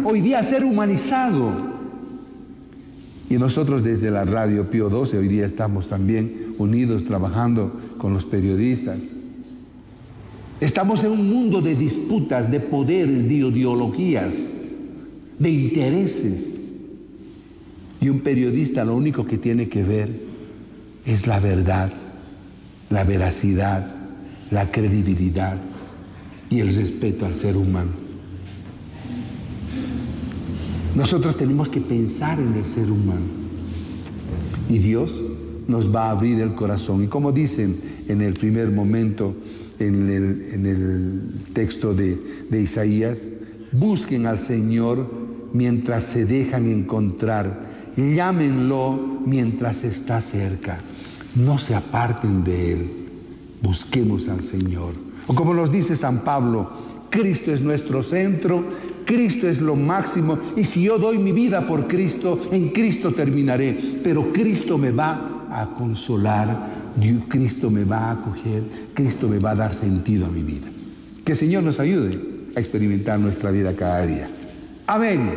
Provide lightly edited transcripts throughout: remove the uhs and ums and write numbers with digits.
hoy día a ser humanizado. Y nosotros desde la Radio Pío XII hoy día estamos también unidos trabajando con los periodistas. Estamos en un mundo de disputas, de poderes, de ideologías, de intereses. Y un periodista lo único que tiene que ver es la verdad, la veracidad, la credibilidad y el respeto al ser humano. Nosotros tenemos que pensar en el ser humano y Dios nos va a abrir el corazón. Y como dicen en el primer momento en el texto de Isaías, busquen al Señor mientras se dejan encontrar, llámenlo mientras está cerca, no se aparten de Él, busquemos al Señor. O como nos dice San Pablo, Cristo es nuestro centro, Cristo es lo máximo, y si yo doy mi vida por Cristo, en Cristo terminaré, pero Cristo me va a consolar, Cristo me va a acoger, Cristo me va a dar sentido a mi vida. Que el Señor nos ayude a experimentar nuestra vida cada día. Amén.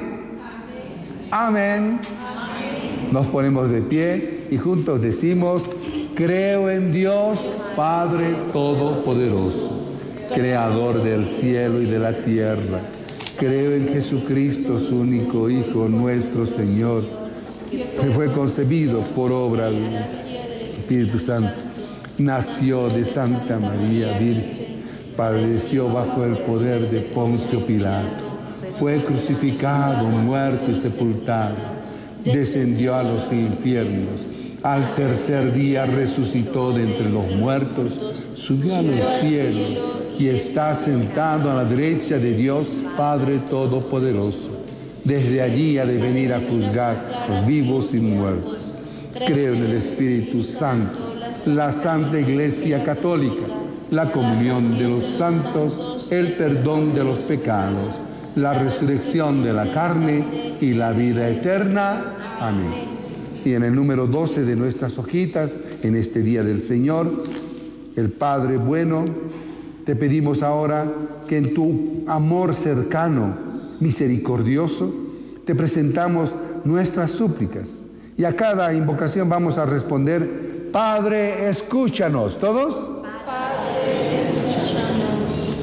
Amén. Nos ponemos de pie y juntos decimos: creo en Dios, Padre Todopoderoso, Creador del cielo y de la tierra. Creo en Jesucristo, su único Hijo, nuestro Señor, que fue concebido por obra del Espíritu Santo. Nació de Santa María Virgen, padeció bajo el poder de Poncio Pilato, fue crucificado, muerto y sepultado, descendió a los infiernos, al tercer día resucitó de entre los muertos, subió a los cielos y está sentado a la derecha de Dios Padre Todopoderoso. Desde allí ha de venir a juzgar los vivos y muertos. Creo en el Espíritu Santo, la Santa Iglesia Católica, la comunión de los santos, el perdón de los pecados, la resurrección de la carne y la vida eterna. Amén. Y en el número 12 de nuestras hojitas, en este día del Señor, el Padre bueno, te pedimos ahora que en tu amor cercano, misericordioso, te presentamos nuestras súplicas. Y a cada invocación vamos a responder: Padre, escúchanos. ¿Todos? Padre, escúchanos.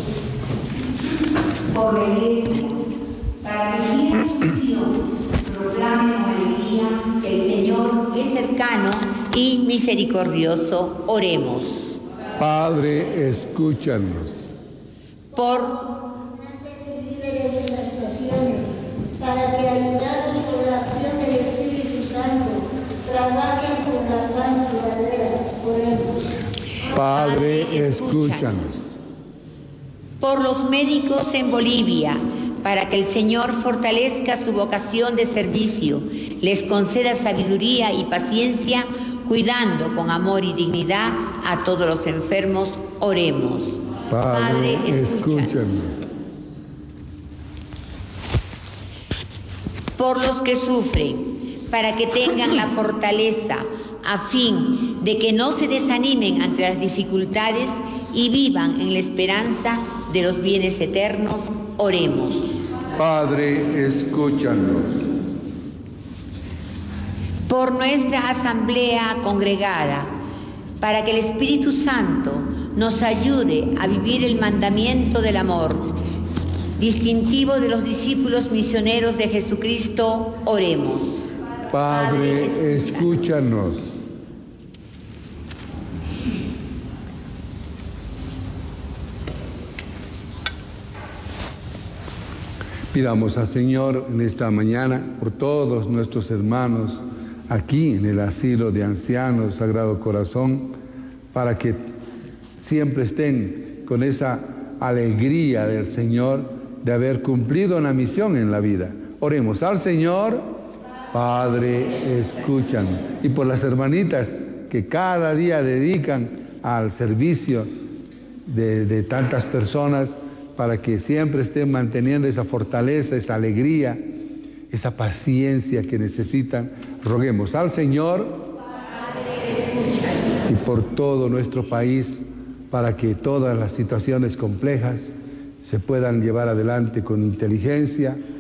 Por la Iglesia, para que vivir en su misión, proclame con alegría que el Señor es cercano y misericordioso. Oremos. Padre, escúchanos. Por para que ayudados por la acción del Espíritu Santo trabajen con la paz duradera. Oremos. Padre, escúchanos. Por los médicos en Bolivia, para que el Señor fortalezca su vocación de servicio, les conceda sabiduría y paciencia, cuidando con amor y dignidad a todos los enfermos. Oremos. Padre, escúchanos. Por los que sufren, para que tengan la fortaleza, a fin de que no se desanimen ante las dificultades y vivan en la esperanza de los bienes eternos. Oremos. Padre, escúchanos. Por nuestra asamblea congregada, para que el Espíritu Santo nos ayude a vivir el mandamiento del amor, distintivo de los discípulos misioneros de Jesucristo. Oremos. Padre, escúchanos. Pidamos al Señor en esta mañana por todos nuestros hermanos aquí en el asilo de ancianos Sagrado Corazón, para que siempre estén con esa alegría del Señor de haber cumplido una misión en la vida. Oremos al Señor. Padre, escúchanos. Y por las hermanitas que cada día dedican al servicio de tantas personas, para que siempre estén manteniendo esa fortaleza, esa alegría, esa paciencia que necesitan. Roguemos al Señor. Y por todo nuestro país, para que todas las situaciones complejas se puedan llevar adelante con inteligencia,